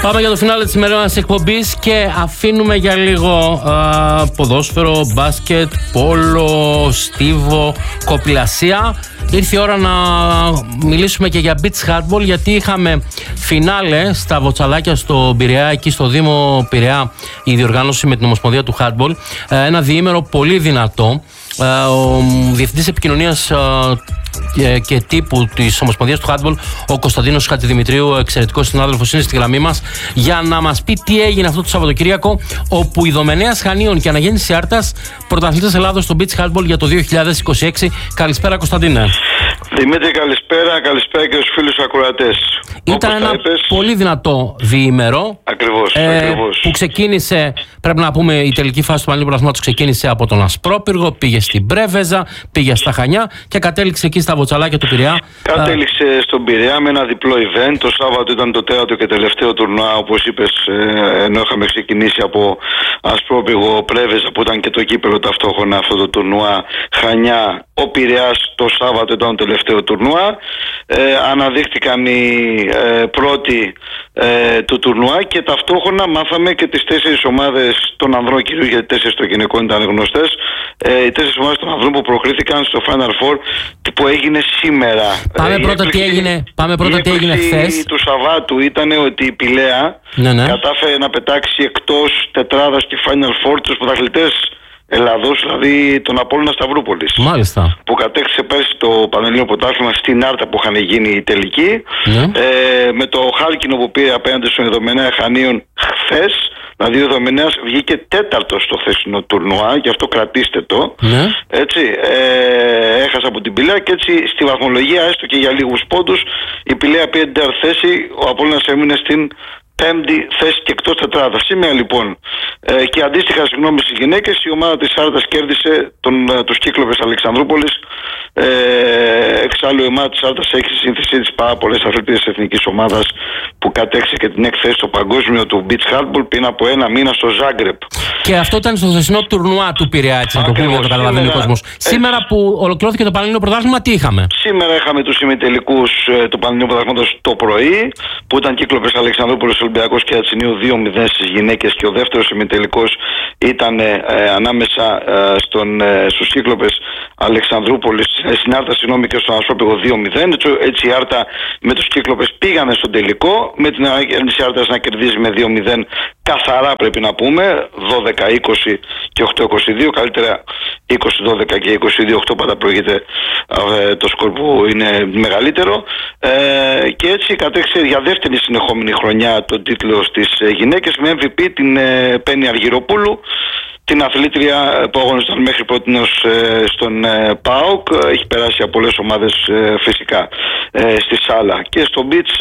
Πάμε για το φινάλε της σημερινής εκπομπής και αφήνουμε για λίγο ποδόσφαιρο, μπάσκετ, πόλο, στίβο, κοπηλασία. Ήρθε η ώρα να μιλήσουμε και για beach handball, γιατί είχαμε φινάλε στα Βοτσαλάκια στο Πειραιά, εκεί στο Δήμο Πειραιά, η διοργάνωση με την Ομοσπονδία του Handball. Ένα διήμερο πολύ δυνατό. Ο Διευθυντής Επικοινωνίας και τύπου της Ομοσπονδίας του Handball, ο Κωνσταντίνος Χατζηδημητρίου, εξαιρετικός συνάδελφος, είναι στη γραμμή μας για να μας πει τι έγινε αυτό το Σαββατοκύριακο, όπου η Δομενέας Χανίων και Αναγέννηση Άρτας, πρωταθλητές Ελλάδος στο beach handball για το 2026. Καλησπέρα, Κωνσταντίνε. Δημήτρη, καλησπέρα και στους φίλους ακροατές. Ήταν ένα πολύ δυνατό διήμερο. Ακριβώς. Που ξεκίνησε, πρέπει να πούμε, η τελική φάση του Πανελλήνιου Πρωταθλήματος ξεκίνησε από τον Ασπρόπυργο, πήγε στην Πρέβεζα, πήγε στα Χανιά και κατέληξε εκεί στα Βοτσαλάκια του Πειραιά. Κατέληξε στον Πειραιά με ένα διπλό event. Το Σάββατο ήταν το τέταρτο και τελευταίο τουρνουά, όπως είπες, ενώ είχαμε ξεκινήσει από Ασπρόπυργο, Πρέβεζα, που ήταν και το κύπελο ταυτόχρονα αυτό το τουρνουά, Χανιά, ο Πειραιάς το Σάββατο ήταν το τελευταίο τουρνουά. Αναδείχτηκαν οι πρώτοι του τουρνουά και ταυτόχρονα μάθαμε και τις 4 ομάδες των ανδρών, κυρίως γιατί 4 των γυναικών ήταν γνωστές, οι 4 ομάδες των ανδρών που προκρίθηκαν στο Final Four που έγινε σήμερα. Πάμε πρώτα τι έγινε χθες. Του Σαββάτου ήταν ότι η Πηλαία κατάφερε να πετάξει εκτός τετράδας και Final Four τους πρωταθλητές Ελλάδος, δηλαδή τον Απόλλωνα Σταυρούπολης. Μάλιστα. Που κατέκτησε πέρσι το Πανελλήνιο Πρωτάθλημα στην Άρτα που είχαν γίνει οι τελικοί. Με το χάλκινο που πήρε απέναντι στον Δομενέα Χανίων χθες. Δηλαδή ο Δομενέας βγήκε τέταρτος στο χθεσινό τουρνουά, και αυτό κρατήστε το. Έτσι, έχασε από την Πηλαία και έτσι στη βαθμολογία, έστω και για λίγους πόντους, η Πηλαία πήρε την τέταρτη θέση, ο Απόλλωνας έμεινε στην 5η θέση και εκτός τετράδα. Σήμερα λοιπόν και αντίστοιχα στις γυναίκες, η ομάδα της Άρτας κέρδισε τους Κύκλοπες Αλεξανδρούπολης. Εξάλλου η ομάδα της Άρτας έχει στη σύνθεσή της πάρα πολλές αθλητές της εθνικής ομάδας που κατέξε και την έκθεση στο παγκόσμιο του beach handball πριν από ένα μήνα στο Ζάγκρεπ. Και αυτό ήταν στο χθεσινό τουρνουά του Πειραιά, έτσι να το πούμε, για το καταλαβαίνει ο κόσμος. Σήμερα που ολοκληρώθηκε το Πανελλήνιο Πρωτάθλημα, τι είχαμε? Σήμερα είχαμε τους ημιτελικούς του Πανελλήνιου Πρωταθλήματος το πρωί, που ήταν Κύκλοπες Αλεξανδρούπολης Ολυμπιακός και Ατσινίου 2-0 στις γυναίκες, και ο δεύτερος ημιτελικός ήταν ανάμεσα στους Κύκλοπες Αλεξανδρούπολης, στην Άρτα και στον Ασπρόπυργο 2-0. Έτσι η Άρτα με τους Κύκλοπες πήγανε στον τελικό, με την Αναγέννηση Άρτας να κερδίζει με 2-0 καθαρά, πρέπει να πούμε, 12-20 και 8-22, καλύτερα 20-12 και 22-8, πάντα προηγείται το σκορ που είναι μεγαλύτερο, και έτσι κατέξε για δεύτερη συνεχόμενη χρονιά τον τίτλο στις γυναίκες με MVP την Πέννη Αργυροπούλου, την αθλήτρια που αγωνιζόταν μέχρι πρότινος στον ΠΑΟΚ. Έχει περάσει από πολλές ομάδες φυσικά στη Σάλα, και στο beach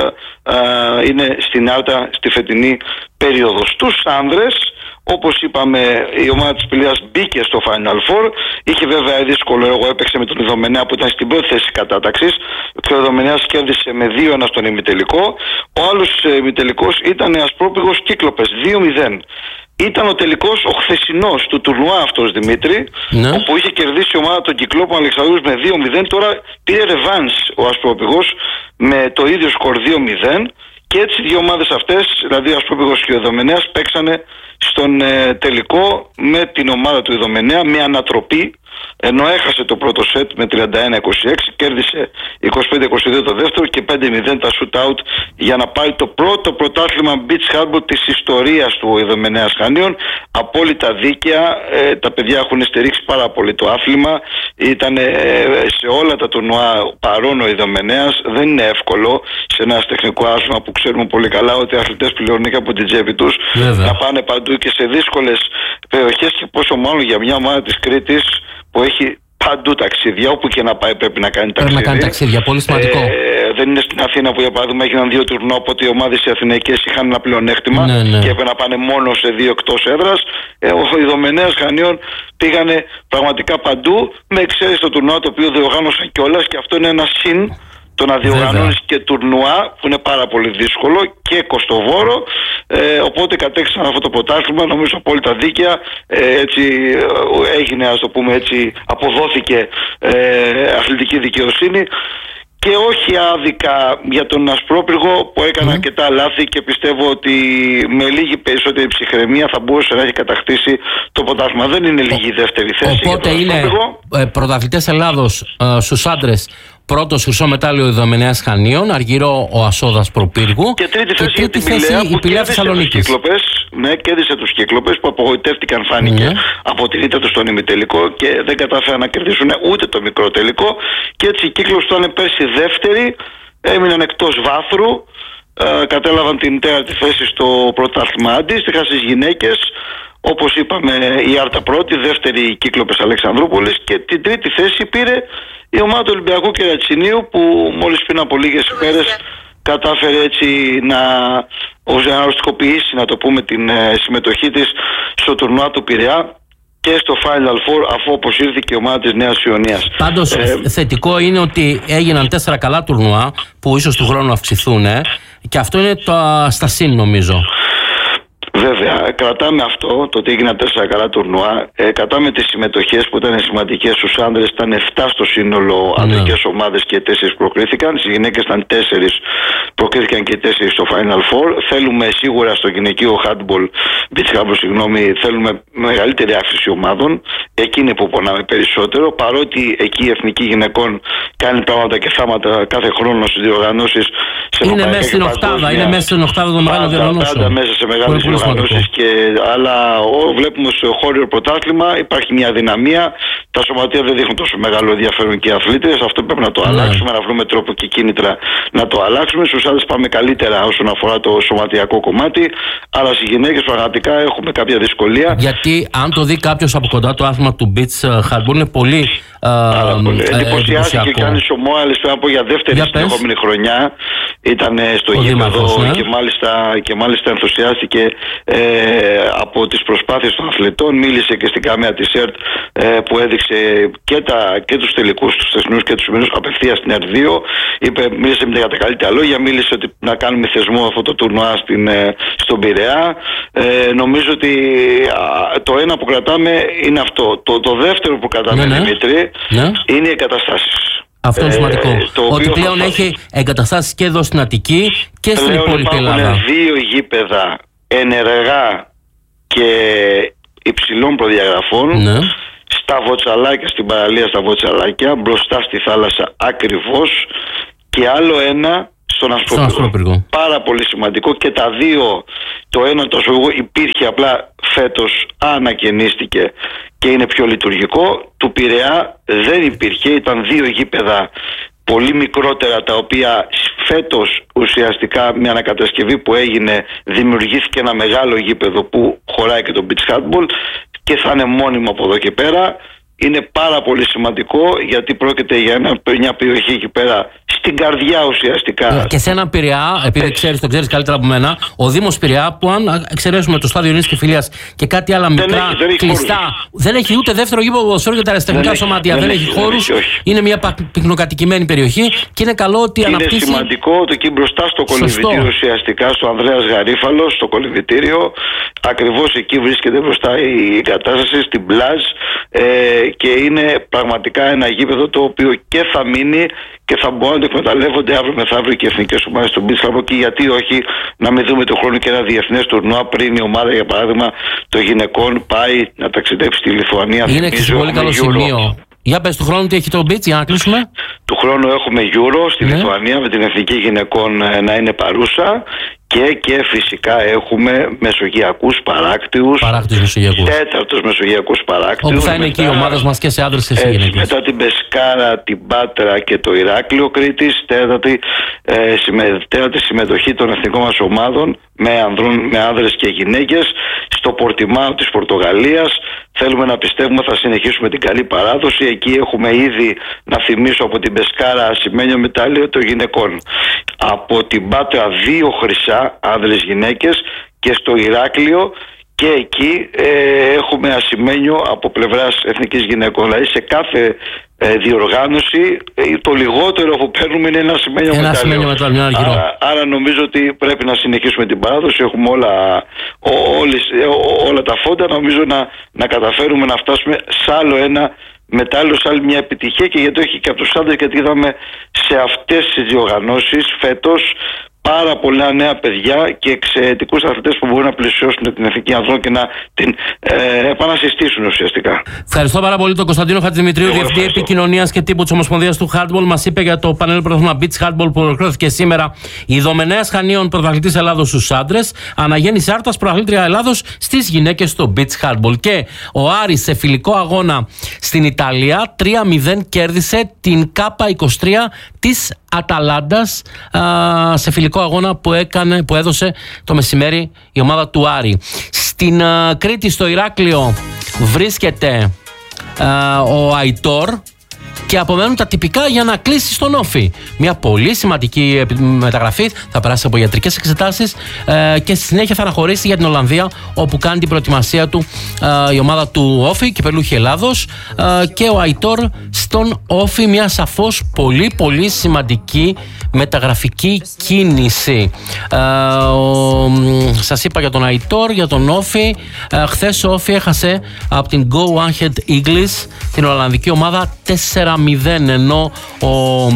είναι στην Άρτα στη φετινή περίοδο. Στους άνδρες, όπως είπαμε, η ομάδα της Πηλαίας μπήκε στο Final Four. Είχε βέβαια δύσκολο έργο, έπαιξε με τον Ιδομενέα που ήταν στην πρώτη θέση κατάταξης, και ο Ιδομενέας κέρδισε με 2-1 στον ημιτελικό. Ο άλλος ημιτελικός ήταν Ασπρόπυργος Κύκλοπες 2-0. Ήταν ο τελικός, ο χθεσινός του τουρνουά αυτός, Δημήτρη, όπου είχε κερδίσει η ομάδα των Κυκλόπων Αλεξανδρούπολης με 2-0. Τώρα πήρε ρεβάνς ο Ασπρόπυργος με το ίδιο σκορ 2-0, και έτσι οι δύο ομάδες αυτές, δηλαδή ο Ασπρόπυργος και ο Ιδομενέας, παίξανε στον τελικό με την ομάδα του Ιδομενέα με ανατροπή, ενώ έχασε το πρώτο σετ με 31-26, κέρδισε 25-22 το δεύτερο και 5-0 τα shoot-out για να πάρει το πρώτο πρωτάθλημα beach handball της ιστορίας του Ιδομενέας Χανίων. Απόλυτα δίκαια, τα παιδιά έχουν στηρίξει πάρα πολύ το άθλημα, ήταν σε όλα τα τουρνουά παρόν ο Ιδομενέας. Δεν είναι εύκολο σε ένα τεχνικό άθλημα που ξέρουμε πολύ καλά ότι οι αθλητές πληρώνουν και από την τσέπη τους να πάνε παντού και σε δύσκολες περιοχές, και πόσο μάλλον για μια ομάδα της Κρήτης που έχει παντού ταξίδια, όπου και να πάει πρέπει να κάνει ταξίδια. Πρέπει να κάνει ταξίδια, πολύ σημαντικό. Δεν είναι στην Αθήνα που για παράδειγμα έγιναν 2 τουρνουά, οπότε οι ομάδες οι αθηναϊκές είχαν ένα πλεονέκτημα και έπρεπε να πάνε μόνο σε 2 εκτός έδρας. Ο Ιδομενέας Χανίων πήγανε πραγματικά παντού, με εξαίρεση το τουρνουά το οποίο διοργάνωσαν κιόλας, και αυτό είναι ένα συν. Το να διοργανώνεις και τουρνουά που είναι πάρα πολύ δύσκολο και κοστοβόρο, οπότε κατέξαν αυτό το πρωτάθλημα, νομίζω απόλυτα δίκαια. Έτσι έγινε, ας το πούμε έτσι, αποδόθηκε αθλητική δικαιοσύνη, και όχι άδικα για τον Ασπρόπυργο που έκανε αρκετά λάθη και πιστεύω ότι με λίγη περισσότερη ψυχραιμία θα μπορούσε να έχει κατακτήσει το πρωτάθλημα. Δεν είναι λίγη η δεύτερη θέση. Οπότε είναι πρωταθλητές Ελλάδος στους άντρες. Πρώτος χρυσό μετάλλιο η Δαμενέας Χανίων, αργυρό ο Ασόδας Προπύργου. Και τρίτη θέση η Πηλαία Θεσσαλονίκης. Ναι, κέρδισε τους Κύκλοπες που απογοητεύτηκαν, φάνηκε, από την ήττα του στον ημιτελικό και δεν κατάφεραν να κερδίσουν ούτε το μικρό τελικό. Και έτσι οι Κύκλοπες που ήταν πέρσι δεύτεροι έμειναν εκτός βάθρου. Κατέλαβαν την τέταρτη θέση στο πρωτάθλημα. Αντίστοιχα στις γυναίκες, όπως είπαμε, η Άρτα πρώτη, δεύτερη η Κύκλοπες Αλεξανδρούπολης και την τρίτη θέση πήρε η ομάδα του Ολυμπιακού Κερατσινίου που μόλις πριν από λίγες ημέρες κατάφερε έτσι να οριστικοποιήσει, να το πούμε, την συμμετοχή της στο τουρνουά του Πειραιά και στο Final Four, αφού αποσύρθηκε η ομάδα της Νέας Ιωνίας. Πάντως θετικό είναι ότι έγιναν 4 καλά τουρνουά που ίσως του χρόνου αυξηθούν και αυτό είναι στα συν, νομίζω. Βέβαια, κρατάμε αυτό, το ότι έγιναν 4 καλά τουρνουά. Κρατάμε τις συμμετοχές που ήταν σημαντικές στους άνδρες. Ήταν 7 στο σύνολο ανδρικές ομάδες και 4 προκρίθηκαν. Στις γυναίκες ήταν 4, προκρίθηκαν και 4 στο Final Four. Θέλουμε σίγουρα στο γυναικείο handball, θέλουμε μεγαλύτερη αύξηση ομάδων. Εκείνη που πονάμε περισσότερο. Παρότι εκεί η Εθνική Γυναικών κάνει πράγματα και θάματα κάθε χρόνο στις διοργανώσεις. Είναι μέσα στην οκτάδα, είναι μέσα στην οκτάδα των μεγάλων διοργανώσεων. Πάντα μέσα σε μεγάλες διοργανώσεις. Αλλά βλέπουμε στο χώριο πρωτάθλημα υπάρχει μια δυναμία. Τα σωματεία δεν δείχνουν τόσο μεγάλο ενδιαφέρον και οι αθλήτες. Αυτό πρέπει να το αλλάξουμε, να βρούμε τρόπο και κίνητρα να το αλλάξουμε. Στους άλλους πάμε καλύτερα όσον αφορά το σωματιακό κομμάτι. Αλλά στις γυναίκες πραγματικά έχουμε κάποια δυσκολία. Γιατί αν το δει κάποιος από κοντά το άθλημα του beach handball είναι πολύ εντυπωσιάστηκε και κάνει ο Μόαλης πριν από για δεύτερη συνεχόμενη χρονιά. Ήταν στο γήπεδο και μάλιστα ενθουσιάστηκε από τις προσπάθειες των αθλητών. Μίλησε και στην κάμερα της ΕΡΤ που έδειξε και τους τελικούς, τους θεσμούς και τους σημερινούς απευθείας στην ΕΡΤ 2. Μίλησε με τα καλύτερα λόγια, μίλησε ότι να κάνουμε θεσμό αυτό το τουρνουά στον Πειραιά. Νομίζω ότι το ένα που κρατάμε είναι αυτό. Το δεύτερο που κρατάμε, Δημήτρη, είναι οι εγκαταστάσεις. Αυτό είναι σημαντικό. Ότι πλέον έχει εγκαταστάσεις και εδώ στην Αττική και στην υπόλοιπη Ελλάδα. Υπάρχουν 2 γήπεδα ενεργά και υψηλών προδιαγραφών στα Βοτσαλάκια, στην παραλία στα Βοτσαλάκια, μπροστά στη θάλασσα ακριβώς, και άλλο ένα στον Ασπρόπυργο. Πάρα πολύ σημαντικό και τα δύο. Το ένα το Ασπρόπυργο υπήρχε, απλά φέτος ανακαινίστηκε και είναι πιο λειτουργικό. Του Πειραιά δεν υπήρχε, ήταν 2 γήπεδα πολύ μικρότερα, τα οποία φέτος ουσιαστικά με ανακατασκευή που έγινε δημιουργήθηκε ένα μεγάλο γήπεδο που χωράει και το beach handball και θα είναι μόνιμο από εδώ και πέρα. Είναι πάρα πολύ σημαντικό γιατί πρόκειται για μια περιοχή εκεί πέρα στην καρδιά ουσιαστικά. Και σε έναν Πειραιά, επειδή το ξέρεις καλύτερα από μένα, ο Δήμος Πειραιά, που αν εξαιρέσουμε το στάδιο Ειρήνης και Φιλίας και κάτι άλλα μικρά κλειστά, δεν έχει ούτε δεύτερο γήπεδο ποδοσφαίρου για τα αεραστεχνικά σωματεία. Δεν έχει χώρους. Είναι μια πυκνοκατοικημένη περιοχή και είναι καλό ότι αναπτύσσει. Είναι σημαντικό ότι εκεί μπροστά στο κολυμβητήριο, ουσιαστικά στο Ανδρέας Γαρίφαλο, στο κολυμβητήριο, ακριβώς εκεί βρίσκεται μπροστά η κατάσταση, στην πλάζ. Και είναι πραγματικά ένα γήπεδο το οποίο και θα μείνει και θα μπορούν να το εκμεταλλεύονται αύριο μεθαύριο και οι εθνικές ομάδες στον beach handball, και γιατί όχι να μην δούμε του χρόνου και ένα διεθνές τουρνουά πριν η ομάδα, για παράδειγμα, των γυναικών πάει να ταξιδέψει στη Λιθουανία. Είναι και πολύ καλό σημείο. Για πες του χρόνου τι έχει το beach, για να κλείσουμε. Του χρόνου έχουμε Euro στη Λιθουανία με την εθνική γυναικών να είναι παρούσα. Και φυσικά έχουμε μεσογειακούς παράκτιους. Τέταρτος μεσογειακους παράκτιους. Όπου θα είναι εκεί οι ομάδες μας και σε άντρες και σε γυναίκες. Μετά την Πεσκάρα, την Πάτρα και το Ηράκλειο Κρήτης. Τέταρτη συμμετοχή των εθνικών μας ομάδων με άνδρες και γυναίκες. Στο Πορτιμάο της Πορτογαλίας. Θέλουμε να πιστεύουμε θα συνεχίσουμε την καλή παράδοση. Εκεί έχουμε ήδη, να θυμίσω, από την Πεσκάρα ασημένιο μετάλλιο των γυναικών. Από την Πάτρα 2 χρυσά, άνδρες γυναίκες, και στο Ηράκλειο και εκεί έχουμε ασημένιο από πλευράς εθνικής γυναικών. Δηλαδή σε κάθε διοργάνωση το λιγότερο που παίρνουμε είναι ένα ασημένιο μετάλλιο. Άρα νομίζω ότι πρέπει να συνεχίσουμε την παράδοση. Έχουμε όλα τα φόντα. Νομίζω να καταφέρουμε να φτάσουμε σε άλλο ένα μετάλλιο σε άλλη μια επιτυχία, και γιατί όχι και από τους άντρες, γιατί είδαμε σε αυτές τις διοργανώσεις φέτος πάρα πολλά νέα παιδιά και εξαιρετικούς αθλητές που μπορούν να πλησιώσουν την εθνική ανδρών και να την επανασυστήσουν ουσιαστικά. Ευχαριστώ πάρα πολύ τον Κωνσταντίνο Χατζημητρίου, Διευθυντή Επικοινωνίας και Τύπου της Ομοσπονδίας του Handball. Μας είπε για το πανέλ πρωτάθλημα Beach Handball που ολοκληρώθηκε σήμερα. Η Δομενέας Χανίων, πρωταθλητής Ελλάδος στους άντρες. Αναγέννη Σάρτας, πρωταθλήτρια Ελλάδος στις γυναίκες στο Beach Handball. Και ο Άρης σε φιλικό αγώνα στην Ιταλία 3-0 κέρδισε την K23 της Αταλάντας σε φιλικό αγώνα που έδωσε το μεσημέρι η ομάδα του Άρη. Στην Κρήτη, στο Ηράκλειο, βρίσκεται ο Αϊτόρ και απομένουν τα τυπικά για να κλείσει στον Όφη. Μια πολύ σημαντική μεταγραφή, θα περάσει από ιατρικές εξετάσεις και στη συνέχεια θα αναχωρήσει για την Ολλανδία, όπου κάνει την προετοιμασία του η ομάδα του Όφη, κυπελούχη Ελλάδος, και ο Αϊτόρ στον Όφη, μια σαφώς πολύ πολύ σημαντική μεταγραφική κίνηση. Σας είπα για τον Αϊτόρ, για τον Όφη. Χθες ο Όφη έχασε από την Go Ahead Eagles, την Ολλανδική ομάδα, 4-0, ενώ ο